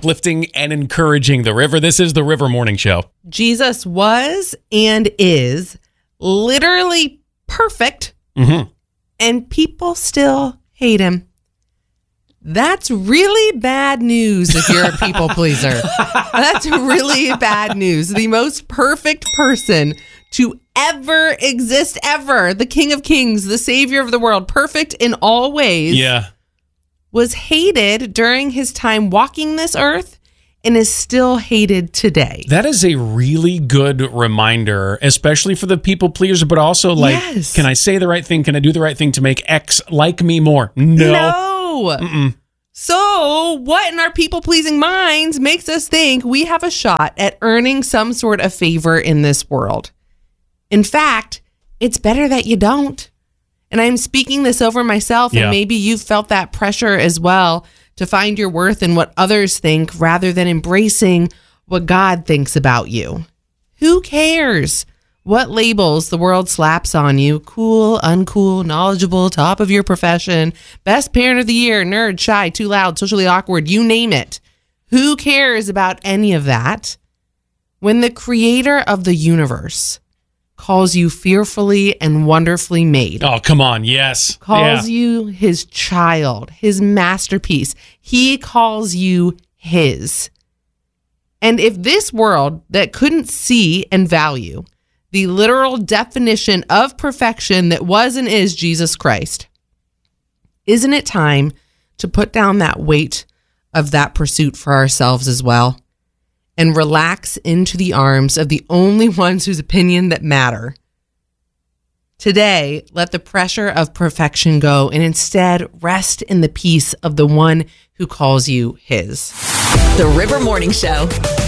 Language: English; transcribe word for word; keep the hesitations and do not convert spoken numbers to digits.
uplifting and encouraging the river. This is the River Morning Show. Jesus was and is literally perfect, Mm-hmm. and people still hate him. That's really bad news if you're a people pleaser. That's really bad news. The most perfect person to ever exist, ever. The King of Kings, the Savior of the world, perfect in all ways. Yeah. Was hated during his time walking this earth and is still hated today. That is a really good reminder, especially for the people pleaser, but also like, Yes. can I say the right thing? Can I do the right thing to make X like me more? No. No. Mm-mm. So, what in our people-pleasing minds makes us think we have a shot at earning some sort of favor in this world? In fact, it's better that you don't. And I'm speaking this over myself, Yeah. and maybe you've felt that pressure as well to find your worth in what others think rather than embracing what God thinks about you. Who cares what labels the world slaps on you? Cool, uncool, knowledgeable, top of your profession, best parent of the year, nerd, shy, too loud, socially awkward, you name it. Who cares about any of that when the creator of the universe calls you fearfully and wonderfully made? Oh, come on. Yes. Calls Yeah. you his child, his masterpiece. He calls you his. And if this world that couldn't see and value the literal definition of perfection that was and is Jesus Christ, isn't it time to put down that weight of that pursuit for ourselves as well and relax into the arms of the only ones whose opinion that matter? Today, let the pressure of perfection go and instead rest in the peace of the one who calls you his. The River Morning Show.